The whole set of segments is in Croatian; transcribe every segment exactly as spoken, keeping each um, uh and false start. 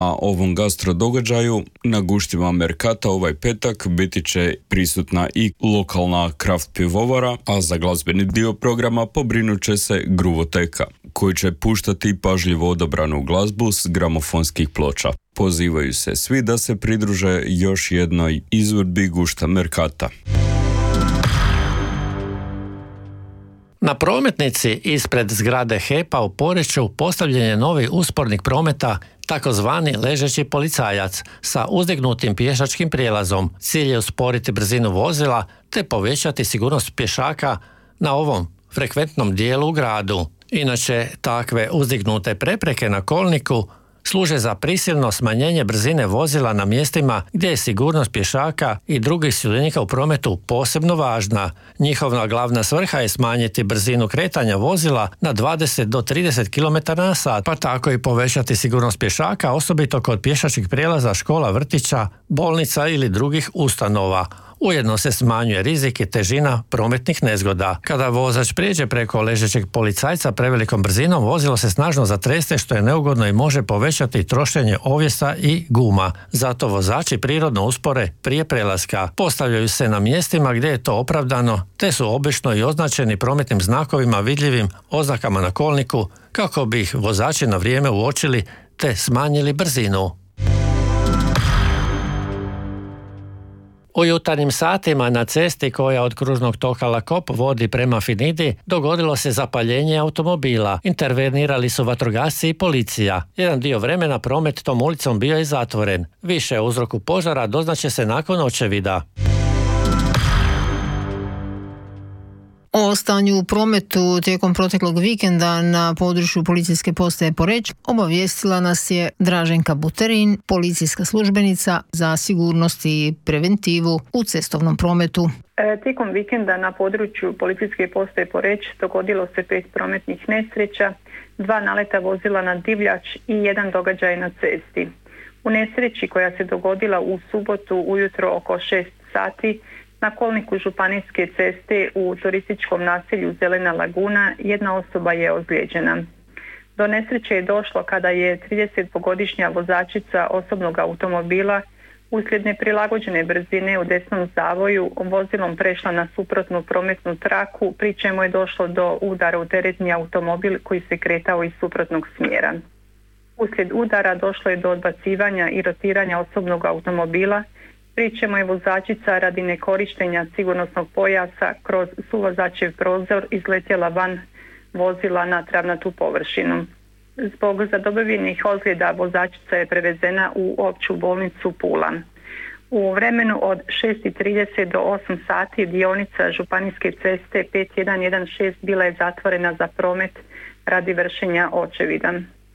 A ovom gastro događaju na guštima Merkata ovaj petak biti će prisutna i lokalna kraft pivovara, a za glazbeni dio programa pobrinut će se Gruvoteka, koji će puštati pažljivo odabranu glazbu s gramofonskih ploča. Pozivaju se svi da se pridruže još jednoj izvedbi gušta Merkata. Na prometnici ispred zgrade H E P-a u Poreču postavljen je novi uspornik prometa, takozvani ležeći policajac, sa uzdignutim pješačkim prijelazom. Cilj je usporiti brzinu vozila te povećati sigurnost pješaka na ovom frekventnom dijelu u gradu. Inače, takve uzdignute prepreke na kolniku služe za prisilno smanjenje brzine vozila na mjestima gdje je sigurnost pješaka i drugih sudionika u prometu posebno važna. Njihova glavna svrha je smanjiti brzinu kretanja vozila na dvadeset do trideset kilometara na sat, pa tako i povećati sigurnost pješaka, osobito kod pješačkih prijelaza škola, vrtića, bolnica ili drugih ustanova. Ujedno se smanjuje rizik i težina prometnih nezgoda. Kada vozač prijeđe preko ležećeg policajca prevelikom brzinom, vozilo se snažno zatreste što je neugodno i može povećati trošenje ovjesa i guma. Zato vozači prirodno uspore prije prelaska. Postavljaju se na mjestima gdje je to opravdano, te su obično i označeni prometnim znakovima vidljivim oznakama na kolniku kako bi ih vozači na vrijeme uočili te smanjili brzinu. U jutarnjim satima na cesti koja od kružnog toka Lakop vodi prema Finidi dogodilo se zapaljenje automobila. Intervenirali su vatrogasci i policija. Jedan dio vremena promet tom ulicom bio je zatvoren. Više o uzroku požara doznaće se nakon očevida. O stanju u prometu tijekom proteklog vikenda na području policijske postaje Poreč obavijestila nas je Draženka Buterin, policijska službenica za sigurnost i preventivu u cestovnom prometu. E, tijekom vikenda na području policijske postaje Poreč dogodilo se pet prometnih nesreća, dva naleta vozila na divljač i jedan događaj na cesti. U nesreći koja se dogodila u subotu ujutro oko šest sati na kolniku županijske ceste u turističkom naselju Zelena Laguna jedna osoba je ozlijeđena. Do nesreće je došlo kada je tridesetgodišnja vozačica osobnog automobila uslijed neprilagođene brzine u desnom zavoju vozilom prešla na suprotnu prometnu traku, pri čemu je došlo do udara u teretni automobil koji se kretao iz suprotnog smjera. Uslijed udara došlo je do odbacivanja i rotiranja osobnog automobila, pri čemu je vozačica radi nekorištenja sigurnosnog pojasa kroz suvozačev prozor izletjela van vozila na travnatu površinu. Zbog zadobivenih ozljeda vozačica je prevezena u opću bolnicu Pula. U vremenu od šest i trideset do osam sati dionica županijske ceste pet jedan jedan šest bila je zatvorena za promet radi vršenja očevida.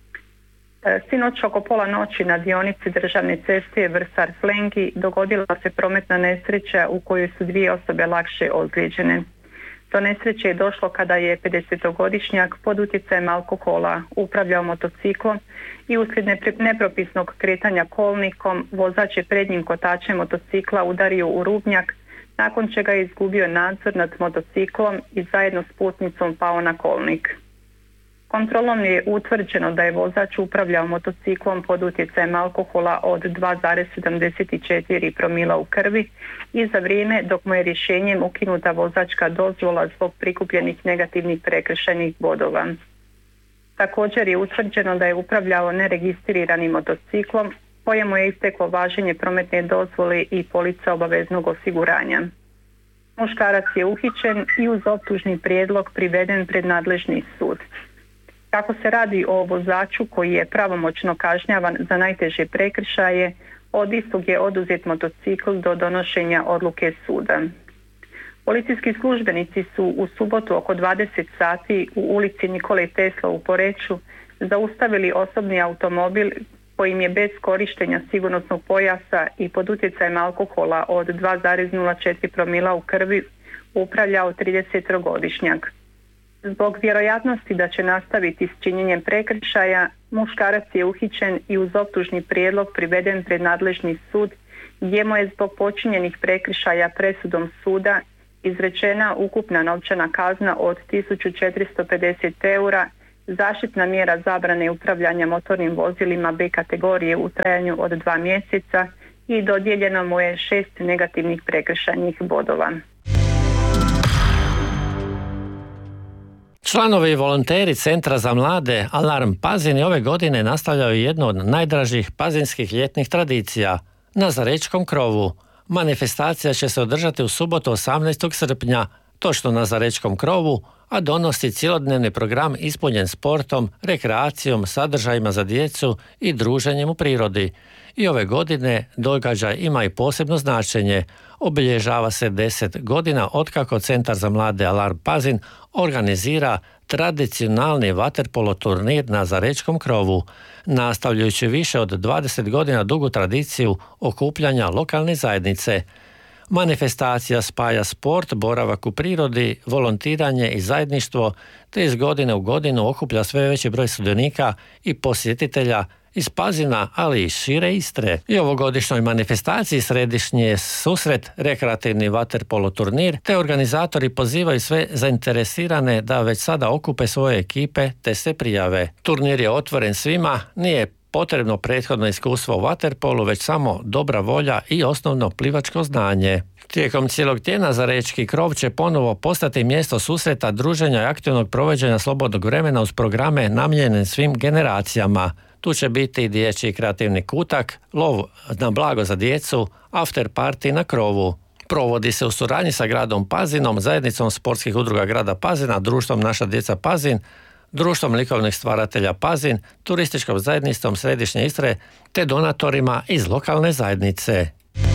Sinoć oko pola noći na dionici državne ceste Vrsar-Flengi dogodila se prometna nesreća u kojoj su dvije osobe lakše ozlijeđene. Do nesreće je došlo kada je pedesetogodišnjak pod utjecajem alkohola upravljao motociklom i uslijed nepropisnog kretanja kolnikom vozač je prednjim kotačem motocikla udario u rubnjak, nakon čega je izgubio nadzor nad motociklom i zajedno s putnicom pao na kolnik. Kontrolom je utvrđeno da je vozač upravljao motociklom pod utjecajem alkohola od dva zarez sedamdeset četiri promila u krvi i za vrijeme dok mu je rješenjem ukinuta vozačka dozvola zbog prikupljenih negativnih prekršajnih bodova. Također je utvrđeno da je upravljao neregistriranim motociklom kojemu je isteklo važenje prometne dozvole i polica obaveznog osiguranja. Muškarac je uhićen i uz optužni prijedlog priveden pred nadležni sud. Kako se radi o vozaču koji je pravomoćno kažnjavan za najteže prekršaje, od istog je oduzet motocikl do donošenja odluke suda. Policijski službenici su u subotu oko dvadeset sati u ulici Nikole Tesla u Poreču zaustavili osobni automobil kojim je bez korištenja sigurnosnog pojasa i pod utjecajem alkohola od dva zarez nula četiri promila u krvi upravljao tridesetogodišnjak. Zbog vjerojatnosti da će nastaviti s činjenjem prekršaja, muškarac je uhićen i uz optužni prijedlog priveden pred nadležni sud gdje mu je zbog počinjenih prekršaja presudom suda izrečena ukupna novčana kazna od tisuću četiristo pedeset eura zaštitna mjera zabrane upravljanja motornim vozilima B kategorije u trajanju od dva mjeseca i dodijeljeno mu je šest negativnih prekršajnih bodova. Članovi i volonteri Centra za mlade Alarm Pazin ove godine nastavljaju jednu od najdražih pazinskih ljetnih tradicija na Zarečkom krovu. Manifestacija će se održati u subotu osamnaestog srpnja, točno na Zarečkom krovu, a donosi cjelodnevni program ispunjen sportom, rekreacijom, sadržajima za djecu i druženjem u prirodi. I ove godine događaj ima i posebno značenje. Obilježava se deset godina otkako Centar za mlade Alarm Pazin organizira tradicionalni vaterpolo turnir na Zarečkom krovu, nastavljajući više od dvadeset godina dugu tradiciju okupljanja lokalne zajednice. Manifestacija spaja sport, boravak u prirodi, volontiranje i zajedništvo, te iz godine u godinu okuplja sve veći broj sudionika i posjetitelja iz Pazina, ali i šire Istre. I ovogodišnjoj manifestaciji središnji je susret rekreativni vaterpolo turnir, te organizatori pozivaju sve zainteresirane da već sada okupe svoje ekipe te se prijave. Turnir je otvoren svima, nije potrebno prethodno iskustvo u vaterpolu, već samo dobra volja i osnovno plivačko znanje. Tijekom cijelog tjedna Zarečki krov će ponovo postati mjesto susreta, druženja i aktivnog provođenja slobodnog vremena uz programe namijenjene svim generacijama. Tu će biti i dječji kreativni kutak, lov na blago za djecu, after party na krovu. Provodi se u suradnji sa gradom Pazinom, zajednicom sportskih udruga grada Pazina, društvom Naša djeca Pazin, društvom likovnih stvaratelja Pazin, turističkom zajednicom Središnje Istre te donatorima iz lokalne zajednice.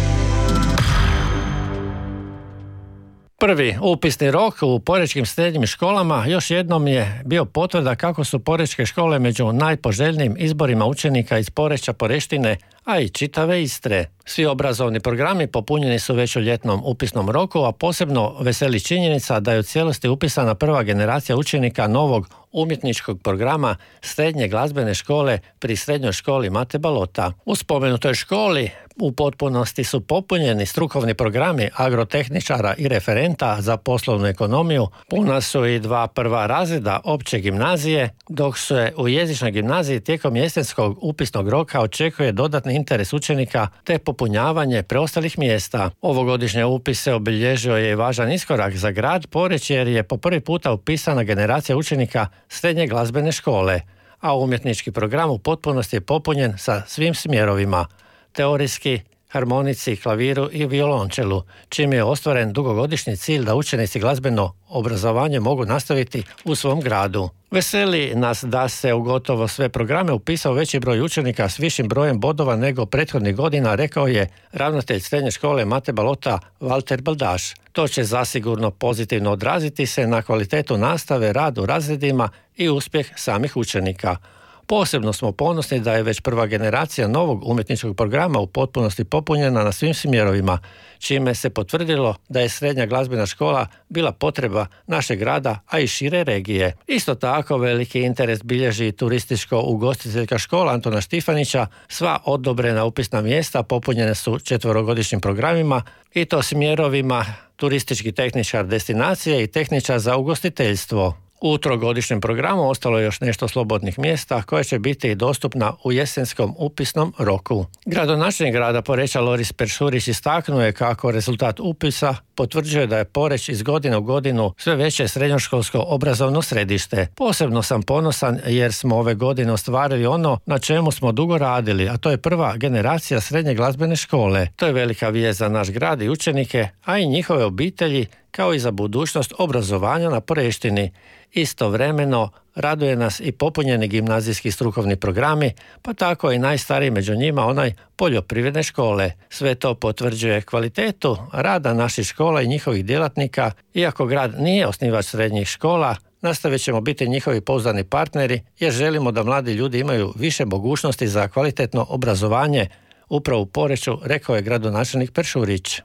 Prvi upisni rok u porečkim srednjim školama još jednom je bio potvrda kako su porečke škole među najpoželjnijim izborima učenika iz Poreča, Poreštine, a i čitave Istre. Svi obrazovni programi popunjeni su već u ljetnom upisnom roku, a posebno veseli činjenica da je u cijelosti upisana prva generacija učenika novog umjetničkog programa srednje glazbene škole pri srednjoj školi Mate Balota. U spomenutoj školi u potpunosti su popunjeni strukovni programi agrotehničara i referenta za poslovnu ekonomiju. Puna su i dva prva razreda opće gimnazije, dok se u jezičnoj gimnaziji tijekom jesenskog upisnog roka očekuje dodatni interes učenika te popunjavanje preostalih mjesta. Ovogodišnje upise obilježio je i važan iskorak za grad Poreč jer je po prvi puta upisana generacija učenika srednje glazbene škole, a umjetnički program u potpunosti je popunjen sa svim smjerovima: teorijski, harmonici, klaviru i violončelu, čim je ostvaren dugogodišnji cilj da učenici glazbeno obrazovanje mogu nastaviti u svom gradu. Veseli nas da se u gotovo sve programe upisao veći broj učenika s višim brojem bodova nego prethodnih godina, rekao je ravnatelj srednje škole Mate Balota Valter Baldaš. To će zasigurno pozitivno odraziti se na kvalitetu nastave, rad u razredima i uspjeh samih učenika. Posebno smo ponosni da je već prva generacija novog umjetničkog programa u potpunosti popunjena na svim smjerovima, čime se potvrdilo da je srednja glazbena škola bila potreba našeg grada, a i šire regije. Isto tako veliki interes bilježi i turističko-ugostiteljska škola Antona Štifanića. Sva odobrena upisna mjesta popunjene su četverogodišnjim programima i to smjerovima turistički tehničar destinacije i tehničar za ugostiteljstvo. U trogodišnjem programu ostalo je još nešto slobodnih mjesta koje će biti dostupna u jesenskom upisnom roku. Gradonačelnik grada Poreča Loris Peršurić istaknuo je kako rezultat upisa potvrđuje da je Poreč iz godine u godinu sve veće srednjoškolsko obrazovno središte. Posebno sam ponosan jer smo ove godine ostvarili ono na čemu smo dugo radili, a to je prva generacija srednje glazbene škole. To je velika vijest za naš grad i učenike, a i njihove obitelji, kao i za budućnost obrazovanja na Poreštini. Istovremeno raduje nas i popunjeni gimnazijski strukovni programi, pa tako i najstariji među njima onaj poljoprivredne škole. Sve to potvrđuje kvalitetu rada naših škola i njihovih djelatnika. Iako grad nije osnivač srednjih škola, nastavit ćemo biti njihovi pouzdani partneri jer želimo da mladi ljudi imaju više mogućnosti za kvalitetno obrazovanje upravo u Poreču, rekao je gradonačelnik Peršurić.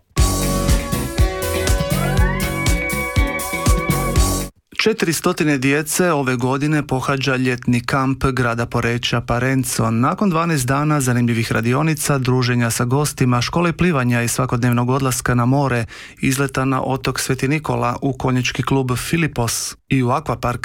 četiristo djece ove godine pohađa ljetni kamp grada Poreča Parenco. Nakon dvanaest dana zanimljivih radionica, druženja sa gostima, škole plivanja i svakodnevnog odlaska na more, izleta na otok Sveti Nikola, u konjički klub Filipos i u akvapark,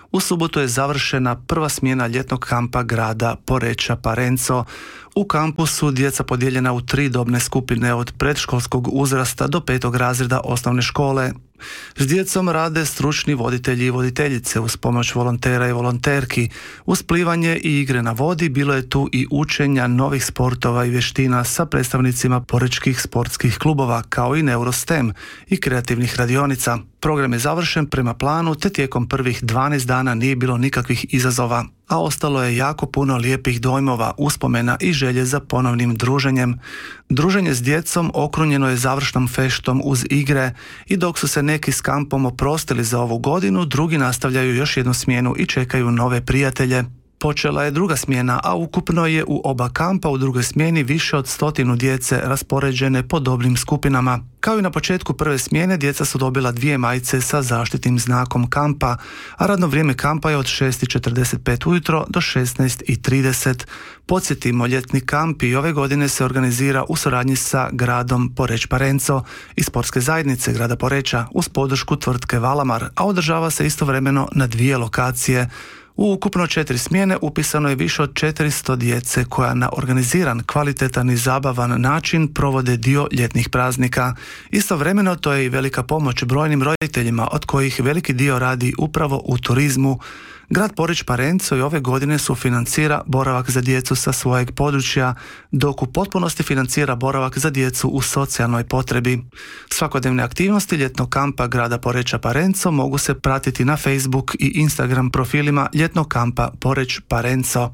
U subotu je završena prva smjena ljetnog kampa grada Poreča Parenco. U kampu su djeca podijeljena u tri dobne skupine od predškolskog uzrasta do petog razreda osnovne škole. S djecom rade stručni voditelji i voditeljice uz pomoć volontera i volonterki. Uz plivanje i igre na vodi bilo je tu i učenja novih sportova i vještina sa predstavnicima porečkih sportskih klubova, kao i Neurostem i kreativnih radionica. Program je završen prema planu, te tijekom prvih dvanaest dana nije bilo nikakvih izazova, a ostalo je jako puno lijepih dojmova, uspomena i želje za ponovnim druženjem. Druženje s djecom okrunjeno je završnom feštom uz igre i dok su se neki s kampom oprostili za ovu godinu, drugi nastavljaju još jednu smjenu i čekaju nove prijatelje. Počela je druga smjena, a ukupno je u oba kampa u drugoj smjeni više od stotinu djece raspoređene po dobrim skupinama. Kao i na početku prve smjene, djeca su dobila dvije majice sa zaštitnim znakom kampa, a radno vrijeme kampa je od šest i četrdeset pet ujutro do šesnaest i trideset. Podsjetimo, ljetni kamp i ove godine se organizira u suradnji sa gradom Poreč Parenco i sportske zajednice grada Poreča uz podršku tvrtke Valamar, a održava se istovremeno na dvije lokacije. U ukupno četiri smjene upisano je više od četiristo djece koja na organiziran, kvalitetan i zabavan način provode dio ljetnih praznika. Istovremeno to je i velika pomoć brojnim roditeljima, od kojih veliki dio radi upravo u turizmu. Grad Poreč Parenco i ove godine sufinancira boravak za djecu sa svojeg područja, dok u potpunosti financira boravak za djecu u socijalnoj potrebi. Svakodnevne aktivnosti ljetnog kampa grada Poreča Parenco mogu se pratiti na Facebook i Instagram profilima ljetnog kampa Poreč Parenco.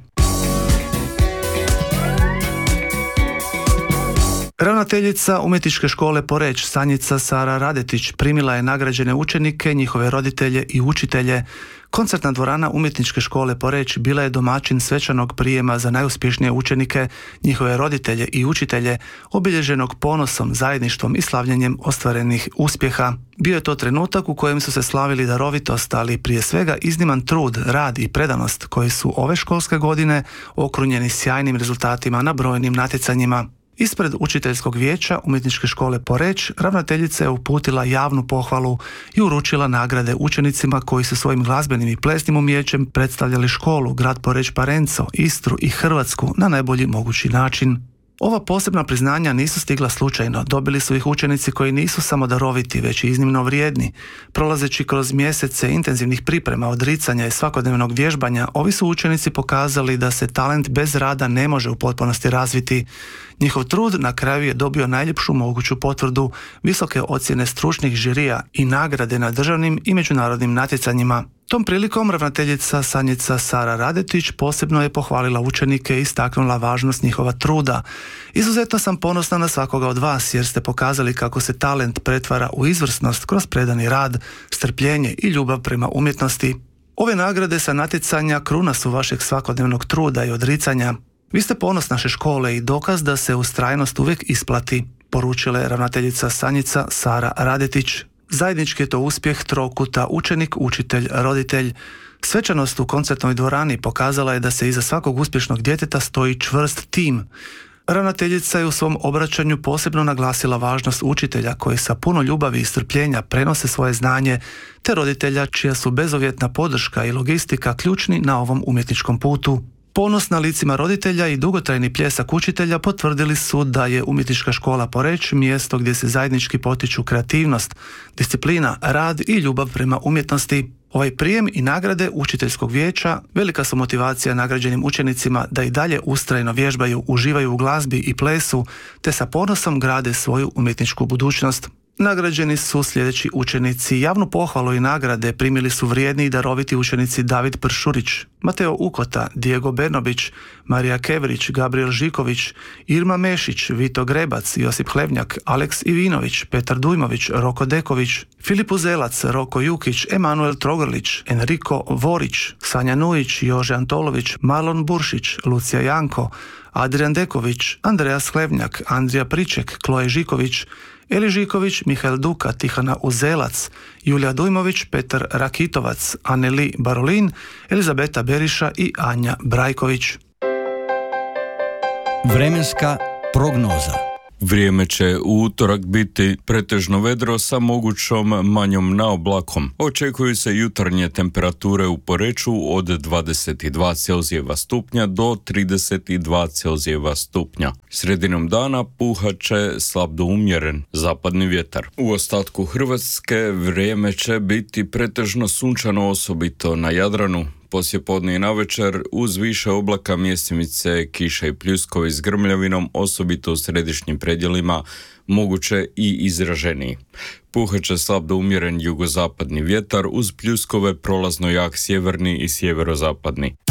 Ravnateljica Umjetničke škole Poreč, Sanjica Sara Radetić, primila je nagrađene učenike, njihove roditelje i učitelje. Koncertna dvorana Umjetničke škole Poreč bila je domaćin svečanog prijema za najuspješnije učenike, njihove roditelje i učitelje, obilježenog ponosom, zajedništvom i slavljenjem ostvarenih uspjeha. Bio je to trenutak u kojem su se slavili darovitost, ali prije svega izniman trud, rad i predanost koji su ove školske godine okrunjeni sjajnim rezultatima na brojnim natjecanjima. Ispred učiteljskog vijeća Umjetničke škole Poreč ravnateljica je uputila javnu pohvalu i uručila nagrade učenicima koji su svojim glazbenim i plesnim umijećem predstavljali školu, grad Poreč Parenco, Istru i Hrvatsku na najbolji mogući način. Ova posebna priznanja nisu stigla slučajno, dobili su ih učenici koji nisu samo daroviti, već i iznimno vrijedni. Prolazeći kroz mjesece intenzivnih priprema, odricanja i svakodnevnog vježbanja, ovi su učenici pokazali da se talent bez rada ne može u potpunosti razviti. Njihov trud na kraju je dobio najljepšu moguću potvrdu, visoke ocjene stručnih žirija i nagrade na državnim i međunarodnim natjecanjima. Tom prilikom ravnateljica Sanjica Sara Radetić posebno je pohvalila učenike i istaknula važnost njihova truda. Izuzetno sam ponosna na svakoga od vas jer ste pokazali kako se talent pretvara u izvrsnost kroz predani rad, strpljenje i ljubav prema umjetnosti. Ove nagrade sa natjecanja kruna su vašeg svakodnevnog truda i odricanja. Vi ste ponos naše škole i dokaz da se ustrajnost uvijek isplati, poručila je ravnateljica Sanjica Sara Radetić. Zajednički je to uspjeh trokuta učenik, učitelj, roditelj. Svečanost u koncertnoj dvorani pokazala je da se iza svakog uspješnog djeteta stoji čvrst tim. Ravnateljica je u svom obraćanju posebno naglasila važnost učitelja koji sa puno ljubavi i strpljenja prenose svoje znanje, te roditelja čija su bezuvjetna podrška i logistika ključni na ovom umjetničkom putu. Ponos na licima roditelja i dugotrajni pljesak učitelja potvrdili su da je Umjetnička škola Poreč mjesto gdje se zajednički potiču kreativnost, disciplina, rad i ljubav prema umjetnosti. Ovaj prijem i nagrade učiteljskog vijeća velika su motivacija nagrađenim učenicima da i dalje ustrajno vježbaju, uživaju u glazbi i plesu, te sa ponosom grade svoju umjetničku budućnost. Nagrađeni su sljedeći učenici. Javnu pohvalu i nagrade primili su vrijedni i daroviti učenici David Pršurić, Mateo Ukota, Diego Bernobić, Marija Kevrić, Gabriel Žiković, Irma Mešić, Vito Grebac, Josip Hlevnjak, Aleks Ivinović, Petar Dujmović, Roko Deković, Filip Uzelac, Roko Jukić, Emanuel Trogrlić, Enrico Vorić, Sanja Nujić, Jože Antolović, Marlon Buršić, Lucija Janko, Adrian Deković, Andreas Hlevnjak, Andrija Priček, Kloje Žiković, Eli Žiković, Mihael Duka, Tihana Uzelac, Julija Dujmović, Petar Rakitovac, Aneli Barolin, Elizabeta Beriša i Anja Brajković. Vremenska prognoza. Vrijeme će u utorak biti pretežno vedro sa mogućom manjom naoblakom. Očekuju se jutarnje temperature u Poreču od dvadeset dva Celzijeva stupnja do trideset dva Celzijeva stupnja. Sredinom dana puhat će slab do umjeren zapadni vjetar. U ostatku Hrvatske vrijeme će biti pretežno sunčano, osobito na Jadranu. Poslijepodne i navečer uz više oblaka, mjestimice, kiša i pljuskovi s grmljavinom, osobito u središnjim predjelima, moguće i izraženiji. Puhat će slab do umjeren jugozapadni vjetar uz pljuskove, prolazno jak sjeverni i sjeverozapadni.